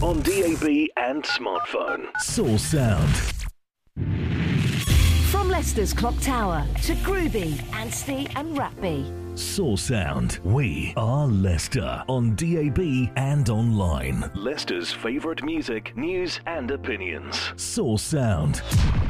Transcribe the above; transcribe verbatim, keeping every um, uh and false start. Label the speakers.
Speaker 1: on D A B and smartphone.
Speaker 2: Source Sound.
Speaker 3: From Leicester's Clock Tower to Groovy, Anstey and Ratby.
Speaker 2: Source Sound. We are Leicester on D A B and online.
Speaker 1: Leicester's favourite music, news and opinions.
Speaker 2: Source Sound.